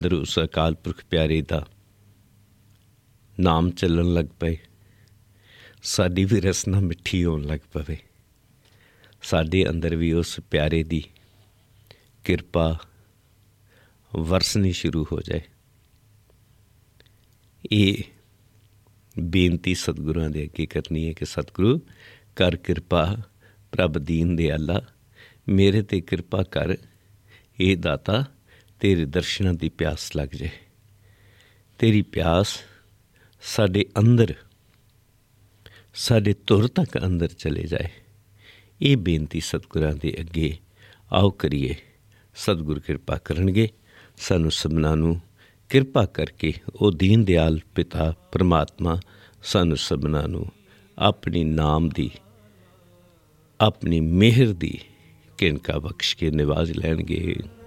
ਦਰ ਉਸ ਅਕਾਲ ਪੁਰਖ ਪਿਆਰੇ ਦਾ ਨਾਮ ਚੱਲਣ ਲੱਗ ਪਏ, ਸਾਡੀ ਵੀ ਰਸਨਾ ਮਿੱਠੀ ਹੋਣ ਲੱਗ ਪਵੇ, ਸਾਡੇ ਅੰਦਰ ਵੀ ਉਸ ਪਿਆਰੇ ਦੀ ਕਿਰਪਾ ਵਰਸਣੀ ਸ਼ੁਰੂ ਹੋ ਜਾਏ। ਇਹ ਬੇਨਤੀ ਸਤਿਗੁਰਾਂ ਦੇ ਅੱਗੇ ਕਰਨੀ ਹੈ ਕਿ ਸਤਿਗੁਰੂ ਕਰ ਕਿਰਪਾ, ਪ੍ਰਭ ਦੀਨ ਦਿਆਲਾ, ਮੇਰੇ 'ਤੇ ਕਿਰਪਾ ਕਰ, ਇਹ ਦਾਤਾ ਤੇਰੇ ਦਰਸ਼ਨਾਂ ਦੀ ਪਿਆਸ ਲੱਗ ਜਾਏ, ਤੇਰੀ ਪਿਆਸ ਸਾਡੇ ਅੰਦਰ, ਸਾਡੇ ਧੁਰ ਤੱਕ ਅੰਦਰ ਚਲੇ ਜਾਏ। ਇਹ ਬੇਨਤੀ ਸਤਿਗੁਰਾਂ ਦੇ ਅੱਗੇ ਆਓ ਕਰੀਏ। ਸਤਿਗੁਰ ਕਿਰਪਾ ਕਰਨਗੇ, ਸਾਨੂੰ ਸਭਨਾਂ ਨੂੰ ਕਿਰਪਾ ਕਰਕੇ ਉਹ ਦੀਨ ਦਿਆਲ ਪਿਤਾ ਪਰਮਾਤਮਾ ਸਾਨੂੰ ਸਭਨਾਂ ਨੂੰ ਆਪਣੀ ਨਾਮ ਦੀ, ਆਪਣੀ ਮਿਹਰ ਦੀ ਕਿਣਕਾ ਬਖਸ਼ ਕੇ ਨਿਵਾਜ ਲੈਣਗੇ।